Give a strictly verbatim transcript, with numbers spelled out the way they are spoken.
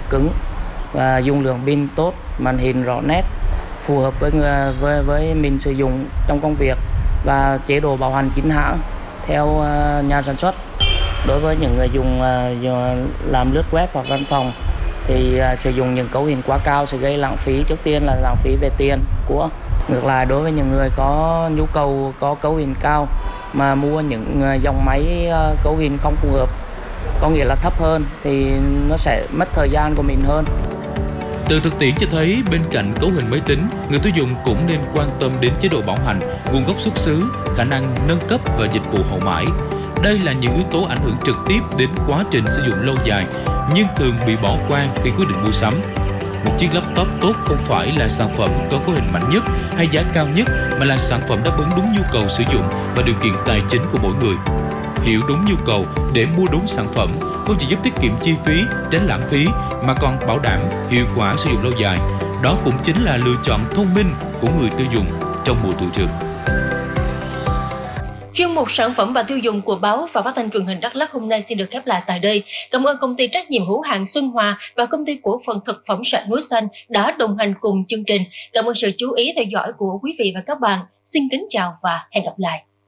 cứng và dung lượng pin tốt, màn hình rõ nét, phù hợp với người, với với mình sử dụng trong công việc và chế độ bảo hành chính hãng theo nhà sản xuất. Đối với những người dùng làm lướt web hoặc văn phòng thì sử dụng những cấu hình quá cao sẽ gây lãng phí, trước tiên là lãng phí về tiền của. Ngược lại, đối với những người có nhu cầu có cấu hình cao mà mua những dòng máy cấu hình không phù hợp, có nghĩa là thấp hơn, thì nó sẽ mất thời gian của mình hơn. Từ thực tiễn cho thấy, bên cạnh cấu hình máy tính, người tiêu dùng cũng nên quan tâm đến chế độ bảo hành, nguồn gốc xuất xứ, khả năng nâng cấp và dịch vụ hậu mãi. Đây là những yếu tố ảnh hưởng trực tiếp đến quá trình sử dụng lâu dài, nhưng thường bị bỏ qua khi quyết định mua sắm. Một chiếc laptop tốt không phải là sản phẩm có cấu hình mạnh nhất hay giá cao nhất, mà là sản phẩm đáp ứng đúng nhu cầu sử dụng và điều kiện tài chính của mỗi người. Hiểu đúng nhu cầu để mua đúng sản phẩm không chỉ giúp tiết kiệm chi phí, tránh lãng phí, mà còn bảo đảm hiệu quả sử dụng lâu dài. Đó cũng chính là lựa chọn thông minh của người tiêu dùng trong mùa tụ trường. Chuyên mục sản phẩm và tiêu dùng của báo và phát thanh truyền hình Đắk Lắk hôm nay xin được khép lại tại đây. Cảm ơn công ty trách nhiệm hữu hạn Xuân Hòa và công ty cổ phần thực phẩm sạch Núi Xanh đã đồng hành cùng chương trình. Cảm ơn sự chú ý theo dõi của quý vị và các bạn. Xin kính chào và hẹn gặp lại.